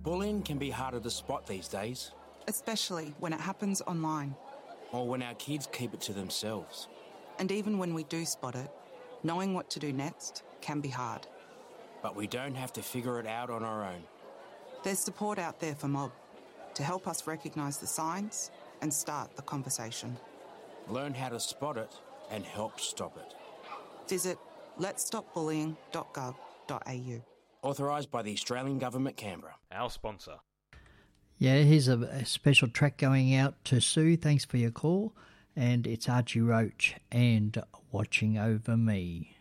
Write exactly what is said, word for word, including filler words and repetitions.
Bullying can be harder to spot these days. Especially when it happens online. Or when our kids keep it to themselves. And even when we do spot it, knowing what to do next can be hard. But we don't have to figure it out on our own. There's support out there for Mob to help us recognise the signs and start the conversation. Learn how to spot it and help stop it. Visit lets stop bullying dot gov dot a u. Authorised by the Australian Government, Canberra. Our sponsor. Yeah, here's a, a special track going out to Sue. Thanks for your call. And it's Archie Roach and Watching Over Me.